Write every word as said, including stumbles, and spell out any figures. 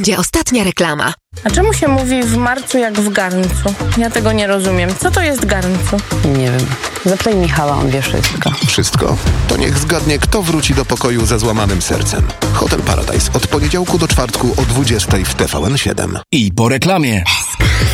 będzie ostatnia reklama. A czemu się mówi w marcu jak w garncu? Ja tego nie rozumiem. Co to jest garncu? Nie wiem. Zapytaj Michała, on wie wszystko. Wszystko? To niech zgadnie, kto wróci do pokoju ze złamanym sercem. Hotel Paradise od poniedziałku do czwartku o dwudziestej w T V N siedem. I po reklamie.